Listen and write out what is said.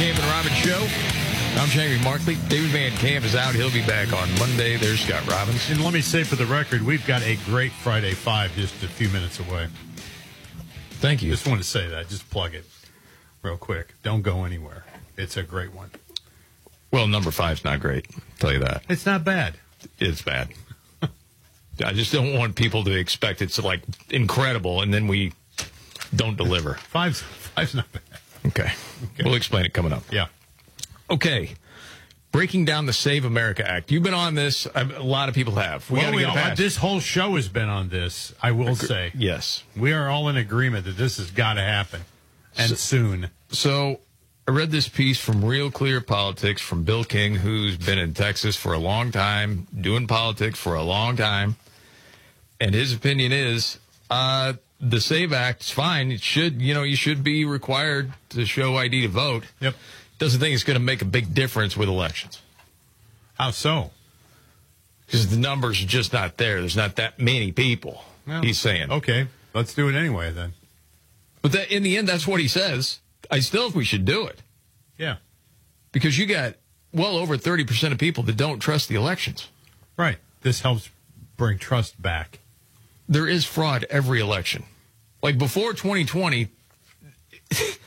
Camp and Robbins Show. I'm Jamie Markley. David Van Camp is out. He'll be back on Monday. There's Scott Robbins. And let me say for the record, we've got a great Friday 5 just a few minutes away. Thank you. Just wanted to say that. Just plug it real quick. Don't go anywhere. It's a great one. Well, number 5's not great. I'll tell you that. It's not bad. It's bad. I just don't want people to expect it's like incredible and then we don't deliver. Five's not bad. Okay. We'll explain it coming up. Yeah. Okay. Breaking down the Save America Act. You've been on this. A lot of people have. This whole show has been on this, I will say. Yes. We are all in agreement that this has got to happen. And soon. So I read this piece from Real Clear Politics from Bill King, who's been in Texas for a long time, doing politics for a long time. And his opinion is the SAVE Act is fine. It should, you should be required to show ID to vote. Yep. Doesn't think it's going to make a big difference with elections. How so? Because the numbers are just not there. There's not that many people, he's saying. Okay, let's do it anyway then. But in the end, that's what he says. I still think we should do it. Yeah. Because you got well over 30% of people that don't trust the elections. Right. This helps bring trust back. There is fraud every election. Like before 2020,